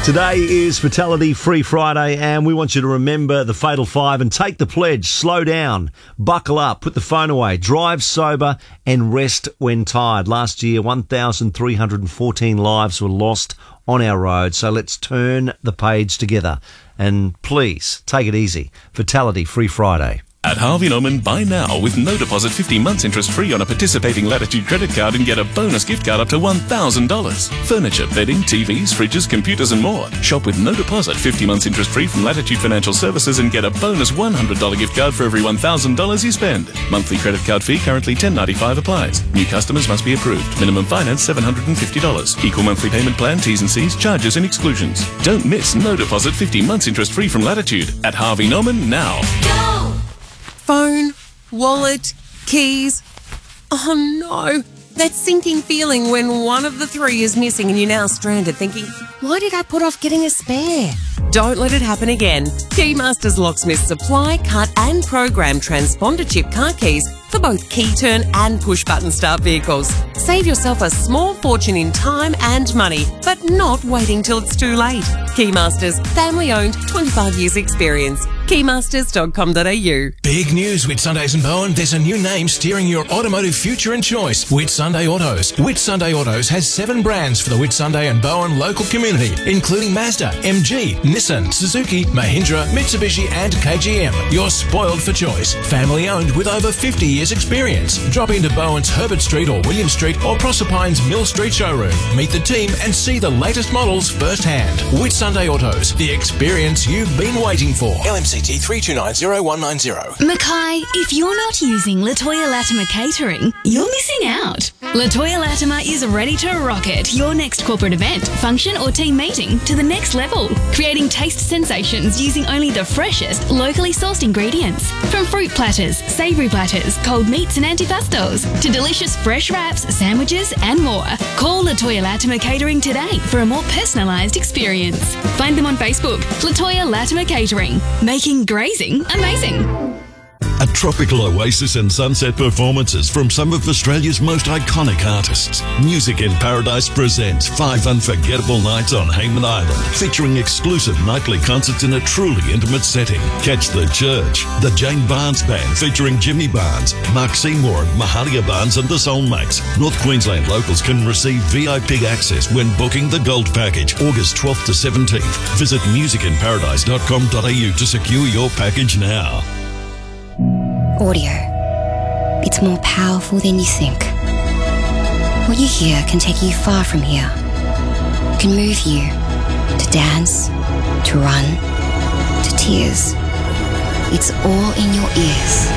Today is Fatality Free Friday, and we want you to remember the Fatal Five and take the pledge. Slow down, buckle up, put the phone away, drive sober and rest when tired. Last year, 1,314 lives were lost on our road, so let's turn the page together. And please, take it easy. Fatality Free Friday. At Harvey Norman, buy now with no deposit, 50 months interest free on a participating Latitude credit card and get a bonus gift card up to $1,000. Furniture, bedding, TVs, fridges, computers and more. Shop with no deposit, 50 months interest free from Latitude Financial Services and get a bonus $100 gift card for every $1,000 you spend. Monthly credit card fee currently $10.95 applies. New customers must be approved. Minimum finance $750. Equal monthly payment plan, T's and C's, charges and exclusions. Don't miss no deposit, 50 months interest free from Latitude. At Harvey Norman now. Go! Phone, wallet, keys. Oh no, that sinking feeling when one of the three is missing and you're now stranded thinking, why did I put off getting a spare? Don't let it happen again. Keymasters Locksmiths supply, cut and program transponder chip car keys for both key turn and push button start vehicles. Save yourself a small fortune in time and money, but not waiting till it's too late. Keymasters, family owned, 25 years experience. Keymasters.com.au. Big news, Whitsundays and Bowen. There's a new name steering your automotive future and choice. Whitsunday Autos. Whitsunday Autos has 7 brands for the Whitsunday and Bowen local community, including Mazda, MG, Nissan, Suzuki, Mahindra, Mitsubishi and KGM. You're spoiled for choice. Family owned with over 50 years experience. Drop into Bowen's Herbert Street or William Street or Proserpine's Mill Street showroom. Meet the team and see the latest models firsthand. Whitsunday Autos. The experience you've been waiting for. LMCT 3290190. Mackay, if you're not using Latoya Latimer Catering, you're missing out. Latoya Latimer is ready to rocket your next corporate event, function or team meeting to the next level, creating taste sensations using only the freshest, locally sourced ingredients. From fruit platters, savoury platters, cold meats and antipastos, to delicious fresh wraps, sandwiches and more. Call Latoya Latimer Catering today for a more personalised experience. Find them on Facebook, Latoya Latimer Catering, making grazing amazing. A tropical oasis and sunset performances from some of Australia's most iconic artists. Music in Paradise presents 5 unforgettable nights on Hayman Island, featuring exclusive nightly concerts in a truly intimate setting. Catch The Church, the Jane Barnes Band featuring Jimmy Barnes, Mark Seymour, Mahalia Barnes and the Soulmates. North Queensland locals can receive VIP access when booking the Gold Package, August 12th to 17th. Visit musicinparadise.com.au to secure your package now. Audio. It's more powerful than you think. What you hear can take you far from here. It can move you to dance, to run, to tears. It's all in your ears.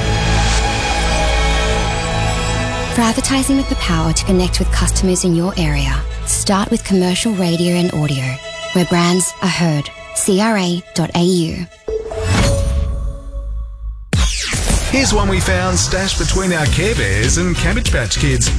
For advertising with the power to connect with customers in your area, start with commercial radio and audio, where brands are heard. CRA.au. Here's one we found stashed between our Care Bears and Cabbage Patch Kids.